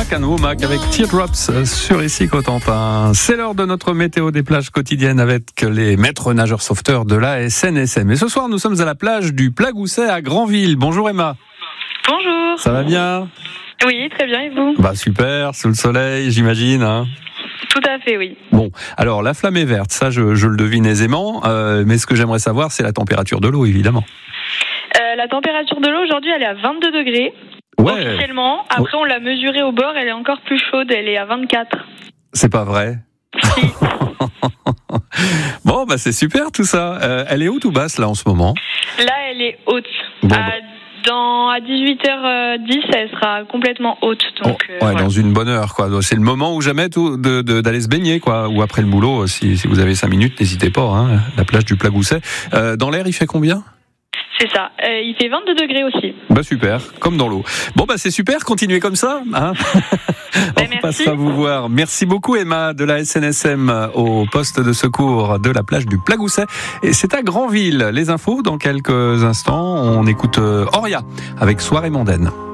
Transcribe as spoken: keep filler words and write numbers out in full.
Nakano Mac avec Teardrops sur ici Cotentin. C'est l'heure de notre météo des plages quotidiennes avec les maîtres nageurs sauveteurs de la S N S M. Et ce soir, nous sommes à la plage du Plagousset à Granville. Bonjour Emma. Bonjour. Ça va bien ? Oui, très bien, et vous ? Bah super, sous le soleil, j'imagine. Hein. Tout à fait, oui. Bon, alors la flamme est verte, ça je, je le devine aisément, euh, mais ce que j'aimerais savoir, c'est la température de l'eau, évidemment. Euh, la température de l'eau, aujourd'hui, elle est à vingt-deux degrés, ouais. officiellement. Après, on l'a mesurée au bord, elle est encore plus chaude, elle est à vingt-quatre. C'est pas vrai ? Si. Bon, bah c'est super tout ça. Euh, elle est haute ou basse, là, en ce moment ? Là, elle est haute. Bon, à, bah. dans, à dix-huit heures dix, elle sera complètement haute. Donc, oh, euh, ouais, voilà. Dans une bonne heure, quoi. C'est le moment ou jamais tout, de, de, d'aller se baigner, quoi. Ou après le boulot, si, si vous avez cinq minutes, n'hésitez pas. Hein, la plage du Plagousset. Euh, dans l'air, il fait combien ? C'est ça. Euh, il fait vingt-deux degrés aussi. Bah super, comme dans l'eau. Bon bah c'est super, continuez comme ça. Hein. Bah, On passera vous voir. Merci beaucoup Emma de la S N S M au poste de secours de la plage du Plagousset. Et c'est à Granville. Les infos dans quelques instants. On écoute Oria avec Soirée mondaine.